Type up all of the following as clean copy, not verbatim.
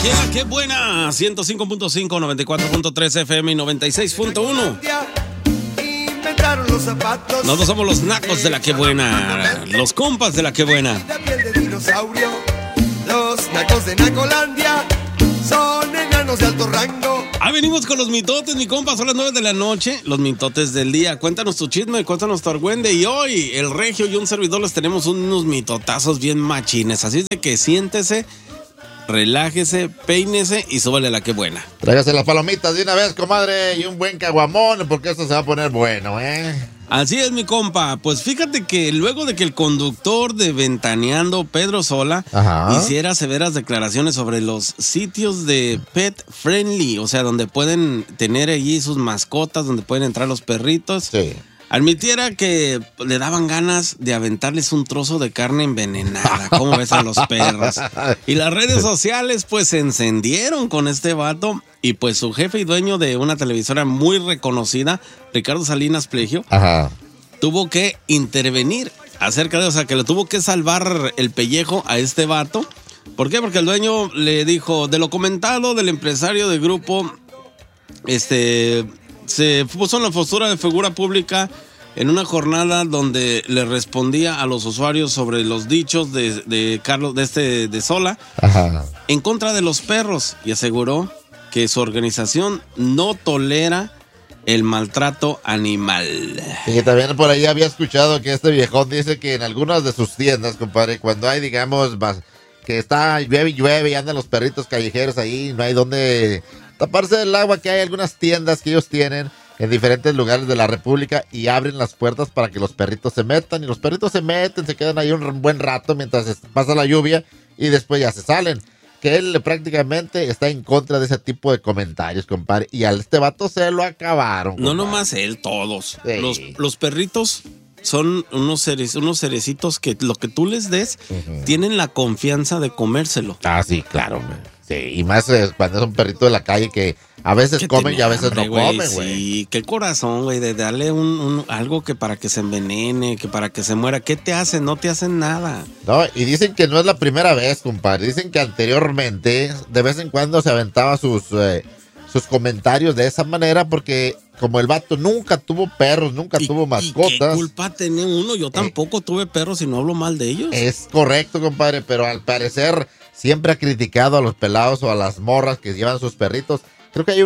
Aquí en La Qué Buena, 105.5, 94.3 FM y 96.1. Nosotros somos los nacos de La Qué Buena, los compas de La Qué Buena. Los nacos de Nacolandia son enanos de alto rango. Venimos con los mitotes, mi compa, son las 9 de la noche, los mitotes del día. Cuéntanos tu chisme, cuéntanos tu argüende. Y hoy, el Regio y un servidor les tenemos unos mitotazos bien machines. Así de que siéntese, relájese, peínese y súbale La Qué Buena. Tráigase las palomitas de una vez, comadre, y un buen caguamón, porque esto se va a poner bueno, Así es, mi compa. Pues fíjate que luego de que el conductor de Ventaneando, Pedro Sola, hiciera severas declaraciones sobre los sitios de pet friendly, o sea, donde pueden tener allí sus mascotas, donde pueden entrar los perritos, admitiera que le daban ganas de aventarles un trozo de carne envenenada. ¿Cómo ves a los perros? Y las redes sociales pues se encendieron con este vato. Y pues su jefe y dueño de una televisora muy reconocida, Ricardo Salinas Plegio, tuvo que intervenir acerca de, o sea, que le tuvo que salvar el pellejo a este vato. ¿Por qué? Porque el dueño le dijo, de lo comentado del empresario del grupo, se puso en la postura de figura pública en una jornada donde le respondía a los usuarios sobre los dichos de Carlos, de Sola, en contra de los perros, y aseguró que su organización no tolera el maltrato animal. Y también por ahí había escuchado que este viejón dice que en algunas de sus tiendas, compadre, cuando hay, digamos, que está llueve y andan los perritos callejeros ahí, no hay donde taparse del agua, que hay algunas tiendas que ellos tienen en diferentes lugares de la República y abren las puertas para que los perritos se metan, y los perritos se meten, se quedan ahí un buen rato mientras pasa la lluvia y después ya se salen. Que él prácticamente está en contra de ese tipo de comentarios, compadre. Y al este vato se lo acabaron, compadre. No nomás él, todos. Sí. Los perritos son unos cerecitos que lo que tú les des, tienen la confianza de comérselo. Sí, claro, man. Sí, y más cuando es un perrito de la calle que a veces comen y a veces no comen, güey. Sí, qué corazón, güey, de darle algo que para que se envenene, que para que se muera. ¿Qué te hacen? No te hacen nada. No, y dicen que no es la primera vez, compadre. Dicen que anteriormente, de vez en cuando se aventaba sus comentarios de esa manera, porque como el vato nunca tuvo perros, nunca tuvo mascotas. ¿Y qué culpa tiene uno? Yo tampoco tuve perros y no hablo mal de ellos. Es correcto, compadre, pero al parecer siempre ha criticado a los pelados o a las morras que llevan sus perritos. Creo que hay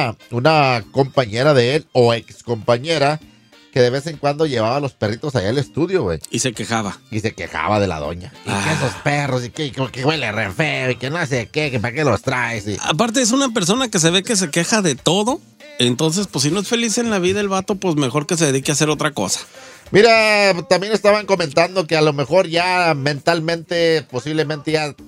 una compañera de él, o ex compañera, que de vez en cuando llevaba a los perritos allá al estudio, güey. Y se quejaba. Y se quejaba de la doña. Y que esos perros, y que huele re feo, y que no sé qué, que para qué los traes. Y... Aparte es una persona que se ve que se queja de todo. Entonces, pues si no es feliz en la vida el vato, pues mejor que se dedique a hacer otra cosa. Mira, también estaban comentando que a lo mejor ya mentalmente, posiblemente ya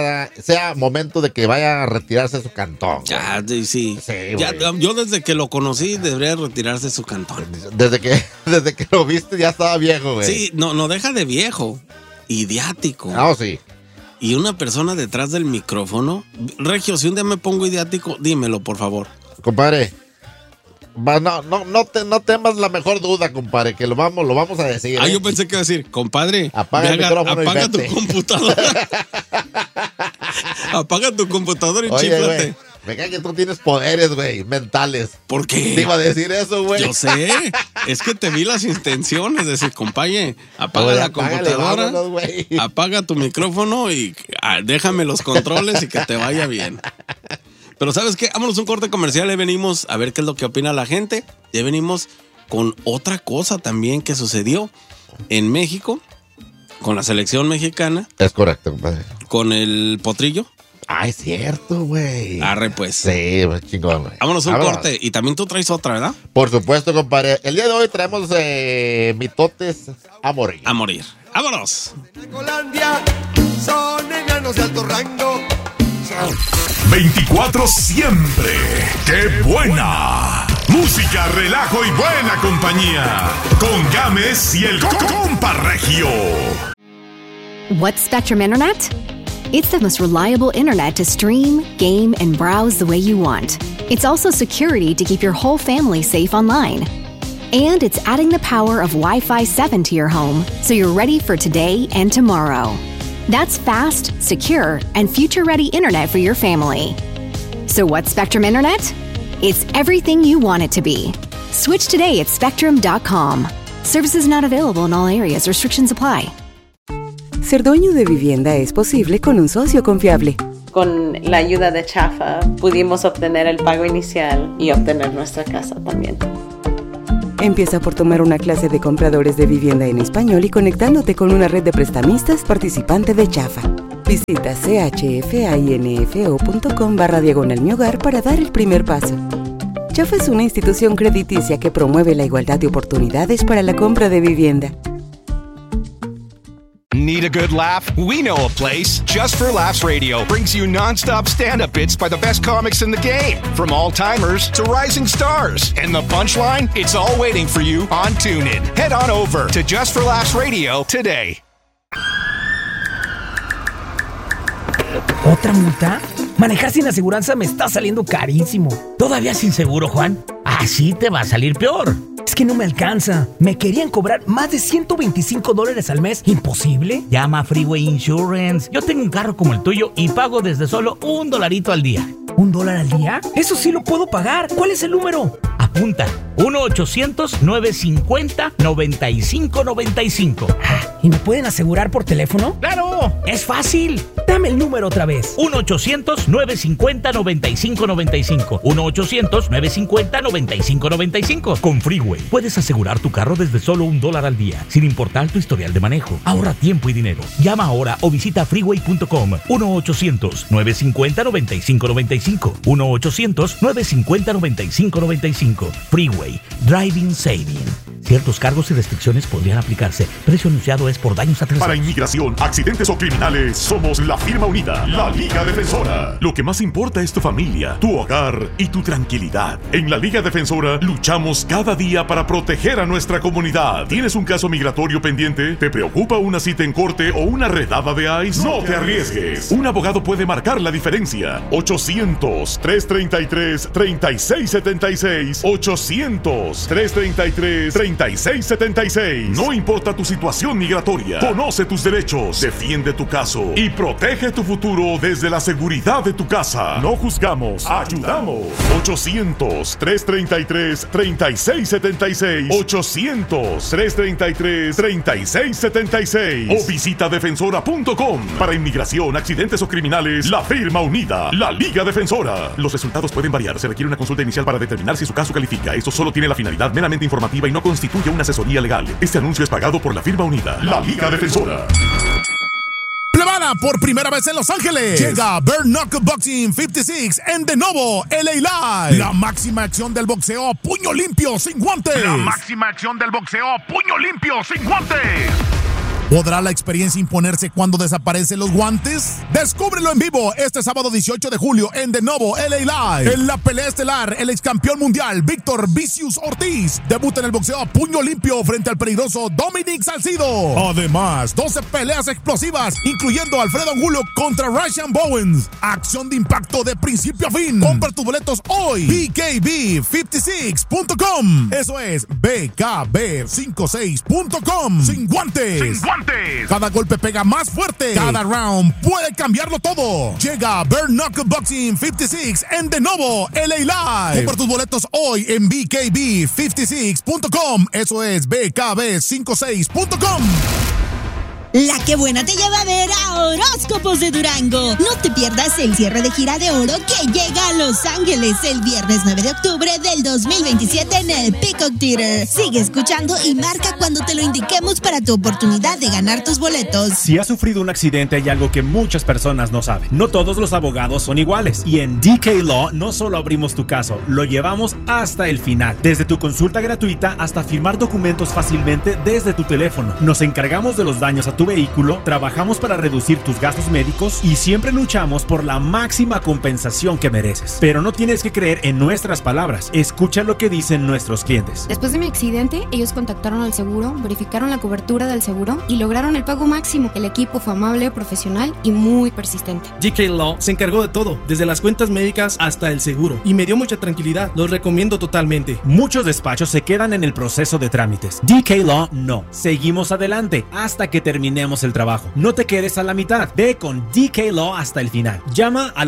sea momento de que vaya a retirarse de su cantón. Ya, sí. Ya, yo desde que lo conocí debería retirarse de su cantón. Desde que lo viste ya estaba viejo, güey. Sí, no deja de viejo. Idiático. Sí. Y una persona detrás del micrófono. Regio, si un día me pongo idiático, dímelo, por favor. Compadre. No temas la mejor duda, compadre, que lo vamos a decir. Yo pensé que iba a decir, compadre, apaga tu computadora. Apaga tu computadora y chíflate. Venga, que tú tienes poderes, güey, mentales. ¿Por qué? Te iba a decir eso, güey. Yo sé, es que te vi las intenciones, decir, compañe, apaga la computadora, vámonos, apaga tu micrófono y déjame los controles y que te vaya bien. Pero ¿sabes qué? Vámonos a un corte comercial, ahí venimos a ver qué es lo que opina la gente. Ya venimos con otra cosa también que sucedió en México, con la selección mexicana. Es correcto, compadre. Con el potrillo. Es cierto, güey. Arre, pues. Sí, chingón, güey. Vámonos a un corte. Y también tú traes otra, ¿verdad? Por supuesto, compadre. El día de hoy traemos mitotes a morir. A morir. ¡Vámonos! Colombia son enanos de alto rango. 24 siempre. ¡Qué buena! Música, relajo y buena compañía. Con Gámez y el compa Regio. What's Spectrum Internet? It's the most reliable internet to stream, game, and browse the way you want. It's also security to keep your whole family safe online. And it's adding the power of Wi-Fi 7 to your home, so you're ready for today and tomorrow. That's fast, secure, and future-ready internet for your family. So what's Spectrum Internet? It's everything you want it to be. Switch today at Spectrum.com. Services not available in all areas. Restrictions apply. Ser dueño de vivienda es posible con un socio confiable. Con la ayuda de Chafa pudimos obtener el pago inicial y obtener nuestra casa también. Empieza por tomar una clase de compradores de vivienda en español y conectándote con una red de prestamistas participante de Chafa. Visita chfainfo.com/mi hogar para dar el primer paso. Chafa es una institución crediticia que promueve la igualdad de oportunidades para la compra de vivienda. Need a good laugh? We know a place. Just for Laughs Radio brings you non-stop stand-up bits by the best comics in the game. From all-timers to rising stars. And the punchline? It's all waiting for you on TuneIn. Head on over to Just for Laughs Radio today. ¿Otra multa? Manejar sin aseguranza me está saliendo carísimo. ¿Todavía sin seguro, Juan? Así te va a salir peor. Es que no me alcanza. Me querían cobrar más de $125 al mes. ¿Imposible? Llama a Freeway Insurance. Yo tengo un carro como el tuyo y pago desde solo $1 al día. ¿$1 al día? Eso sí lo puedo pagar. ¿Cuál es el número? Apunta. 1-800-950-9595. ¿Y me pueden asegurar por teléfono? ¡Claro! ¡Es fácil! Dame el número otra vez. 1-800-950-9595. 1-800-950-9595. Con Freeway puedes asegurar tu carro desde solo $1 al día, sin importar tu historial de manejo. Ahorra tiempo y dinero. Llama ahora o visita freeway.com. 1-800-950-9595. 1-800-950-9595. Freeway. Driving Saving. Ciertos cargos y restricciones podrían aplicarse. Precio anunciado es por daños a terceros. Para inmigración, accidentes o criminales, somos la firma unida, la Liga Defensora. Lo que más importa es tu familia, tu hogar y tu tranquilidad. En la Liga Defensora luchamos cada día para proteger a nuestra comunidad. ¿Tienes un caso migratorio pendiente? ¿Te preocupa una cita en corte o una redada de ICE? No te arriesgues. Un abogado puede marcar la diferencia. 800-333-3676. 800-333-3676. No importa tu situación migratoria. Conoce tus derechos, defiende tu caso y protege tu futuro desde la seguridad de tu casa. No juzgamos, ayudamos. 800-333-3676. 800-333-3676. O visita defensora.com. Para inmigración, accidentes o criminales, la firma unida, la Liga Defensora. Los resultados pueden variar. Se requiere una consulta inicial para determinar si su caso califica. Esto solo tiene la finalidad meramente informativa y no constituye una asesoría legal. Este anuncio es pagado por la firma unida, la Liga Defensora. Plebada, por primera vez en Los Ángeles llega Bare Knuckle Boxing 56 en de nuevo LA Live. La máxima acción del boxeo a puño limpio sin guantes. La máxima acción del boxeo a puño limpio sin guantes. ¿Podrá la experiencia imponerse cuando desaparecen los guantes? Descúbrelo en vivo este sábado 18 de julio en de nuevo LA Live. En la pelea estelar, el ex campeón mundial Víctor Vicious Ortiz debuta en el boxeo a puño limpio frente al peligroso Dominic Salcido. Además, 12 peleas explosivas, incluyendo Alfredo Angulo contra Ryan Bowens. Acción de impacto de principio a fin. Compra tus boletos hoy. BKB56.com. Eso es BKB56.com. Sin guantes. Sin guantes. Cada golpe pega más fuerte. Cada round puede cambiarlo todo. Llega Bare Knuckle Boxing 56 en de nuevo LA Live. Compra tus boletos hoy en BKB56.com. Eso es BKB56.com. La que buena te lleva a ver a Horóscopos de Durango. No te pierdas el cierre de gira de oro que llega a Los Ángeles el viernes 9 de octubre del 2027 en el Peacock Theater. Sigue escuchando y marca cuando te lo indiquemos para tu oportunidad de ganar tus boletos. Si has sufrido un accidente, hay algo que muchas personas no saben. No todos los abogados son iguales. Y en DK Law no solo abrimos tu caso, lo llevamos hasta el final. Desde tu consulta gratuita hasta firmar documentos fácilmente desde tu teléfono. Nos encargamos de los daños a tu vehículo, trabajamos para reducir tus gastos médicos y siempre luchamos por la máxima compensación que mereces. Pero no tienes que creer en nuestras palabras. Escucha lo que dicen nuestros clientes. Después de mi accidente, ellos contactaron al seguro, verificaron la cobertura del seguro y lograron el pago máximo. El equipo fue amable, profesional y muy persistente. DK Law se encargó de todo, desde las cuentas médicas hasta el seguro, y me dio mucha tranquilidad. Los recomiendo totalmente. Muchos despachos se quedan en el proceso de trámites. DK Law no. Seguimos adelante hasta que terminemos terminemos el trabajo. No te quedes a la mitad. Ve con DK Law hasta el final. Llama al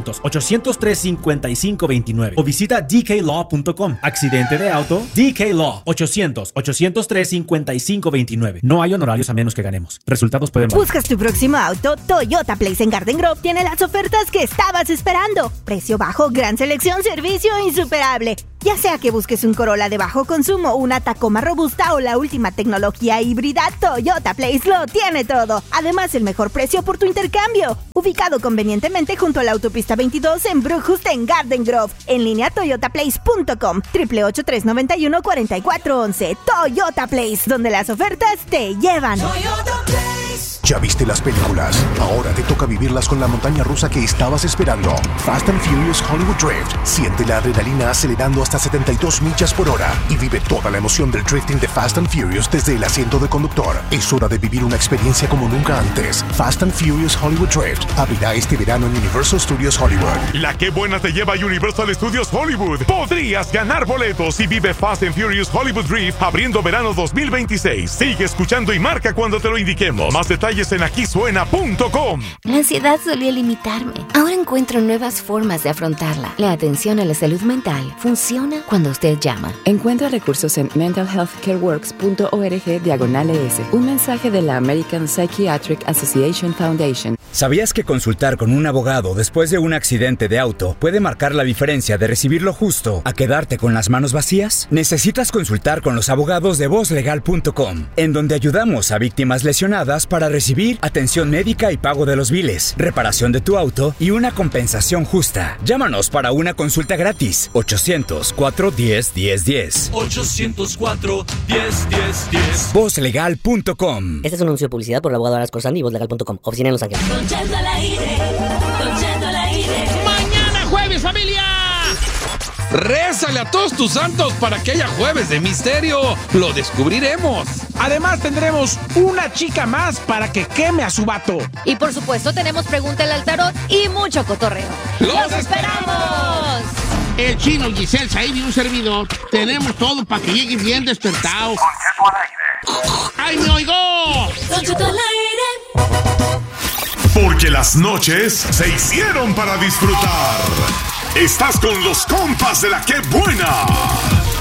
800-803-5529 o visita dklaw.com. Accidente de auto, DK Law. 800-803-5529. No hay honorarios a menos que ganemos. Resultados pueden variar. ¿Buscas tu próximo auto? Toyota Place en Garden Grove tiene las ofertas que estabas esperando. Precio bajo, gran selección, servicio insuperable. Ya sea que busques un Corolla de bajo consumo, una Tacoma robusta o la última tecnología híbrida, Toyota Place lo tiene todo. Además, el mejor precio por tu intercambio. Ubicado convenientemente junto a la autopista 22 en Brookhurst en Garden Grove. En línea toyotaplace.com, 888-391-4411. Toyota Place, donde las ofertas te llevan. Toyota Place. ¿Ya viste las películas? Ahora te toca vivirlas con la montaña rusa que estabas esperando. Fast and Furious Hollywood Drift. Siente la adrenalina acelerando hasta 72 millas por hora y vive toda la emoción del drifting de Fast and Furious desde el asiento de conductor. Es hora de vivir una experiencia como nunca antes. Fast and Furious Hollywood Drift abrirá este verano en Universal Studios Hollywood. La que buena te lleva a Universal Studios Hollywood. Podrías ganar boletos y vive Fast and Furious Hollywood Drift abriendo verano 2026. Sigue escuchando y marca cuando te lo indiquemos. Más detalles en aquisuena.com. La ansiedad solía limitarme. Ahora encuentro nuevas formas de afrontarla. La atención a la salud mental funciona cuando usted llama. Encuentra recursos en mentalhealthcareworks.org/ES. Un mensaje de la American Psychiatric Association Foundation. ¿Sabías que consultar con un abogado después de un accidente de auto puede marcar la diferencia de recibir lo justo a quedarte con las manos vacías? Necesitas consultar con los abogados de vozlegal.com, en donde ayudamos a víctimas lesionadas para recibir atención médica y pago de los biles, reparación de tu auto y una compensación justa. Llámanos para una consulta gratis. 800-410-1010. 800-410-1010. Vozlegal.com. Este es un anuncio de publicidad por el abogado Aras Corsandi y vozlegal.com. Oficina en Los Ángeles. Don Cheto al aire. Don Cheto al aire. Mañana jueves, familia. Rézale a todos tus santos para que haya jueves de misterio. Lo descubriremos. Además tendremos una chica más para que queme a su vato. Y por supuesto tenemos Pregúntale al Tarot y mucho cotorreo. ¡Los esperamos! El Chino, Giselle, Said y un servidor tenemos todo para que llegue bien despertado. Don Cheto al aire. ¡Ay, me oigo! Don Cheto al aire. Porque las noches se hicieron para disfrutar. Estás con los compas de La Que Buena.